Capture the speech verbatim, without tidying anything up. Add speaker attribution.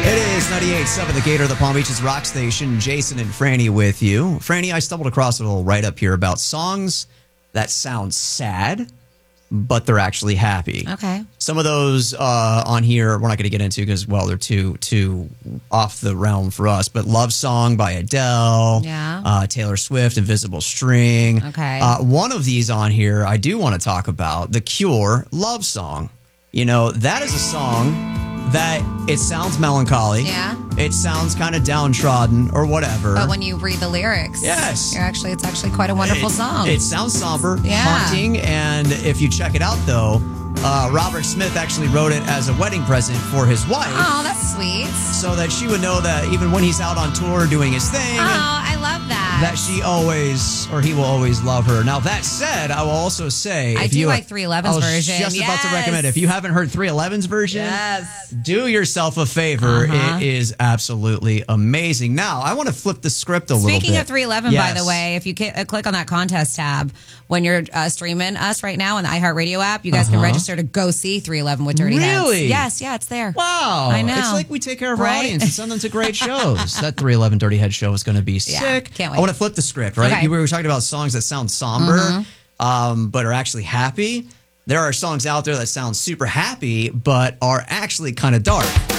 Speaker 1: It is ninety-eight point seven The Gator, the Palm Beaches rock station. Jason and Franny with you. Franny, I stumbled across a little write-up here about songs that sound sad, but they're actually happy.
Speaker 2: Okay.
Speaker 1: Some of those uh, on here we're not going to get into because, well, they're too too off the realm for us. But Love Song by Adele,
Speaker 2: yeah.
Speaker 1: uh, Taylor Swift, Invisible String.
Speaker 2: Okay.
Speaker 1: Uh, one of these on here I do want to talk about, The Cure, Love Song. You know, that is a song that it sounds melancholy.
Speaker 2: Yeah.
Speaker 1: It sounds kind of downtrodden or whatever.
Speaker 2: But when you read the lyrics,
Speaker 1: yes,
Speaker 2: you're actually it's actually quite a wonderful
Speaker 1: it,
Speaker 2: song.
Speaker 1: It sounds somber,
Speaker 2: yeah.
Speaker 1: haunting, and if you check it out, though, uh, Robert Smith actually wrote it as a wedding present for his wife.
Speaker 2: Oh, that's sweet.
Speaker 1: So that she would know that even when he's out on tour doing his thing,
Speaker 2: oh, I love that.
Speaker 1: That she always, or he will always love her. Now, that said, I will also say,
Speaker 2: I
Speaker 1: if
Speaker 2: do
Speaker 1: you,
Speaker 2: like three eleven's
Speaker 1: I was
Speaker 2: version.
Speaker 1: just
Speaker 2: yes.
Speaker 1: about to recommend it. If you haven't heard three eleven's version,
Speaker 2: yes.
Speaker 1: do yourself a favor.
Speaker 2: Uh-huh.
Speaker 1: It is absolutely amazing. Now, I want to flip the script a
Speaker 2: Speaking
Speaker 1: little bit.
Speaker 2: Speaking of three eleven,
Speaker 1: yes.
Speaker 2: by the way, if you ca- click on that contest tab when you're uh, streaming us right now on the iHeartRadio app, you guys
Speaker 1: uh-huh.
Speaker 2: can register to go see three eleven with Dirty Heads.
Speaker 1: Really?
Speaker 2: Yes, yeah, it's there.
Speaker 1: Wow.
Speaker 2: I know.
Speaker 1: It's like we take care of our
Speaker 2: right?
Speaker 1: audience and send them to great shows. That three eleven Dirty Head show is going to be
Speaker 2: yeah,
Speaker 1: sick.
Speaker 2: Can't wait.
Speaker 1: I want to flip the script, right?
Speaker 2: Okay.
Speaker 1: You were talking about songs that sound somber, mm-hmm. um, but are actually happy. There are songs out there that sound super happy, but are actually kind of dark.